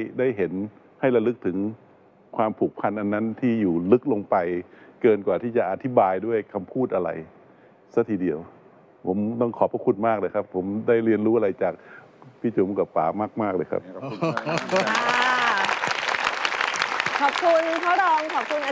ได้เห็นให้ระลึกถึงความผูกพันอันนั้นที่อยู่ลึกลงไปเกินกว่าที่จะอธิบายด้วยคำพูดอะไรสัทีเดียวผมต้องขอบพระคุณมากเลยครับผมได้เรียนรู้อะไรจากพี่จุ๋มกับป๋ามากๆเลยครับขอบคุณพ่อรองขอบคุณ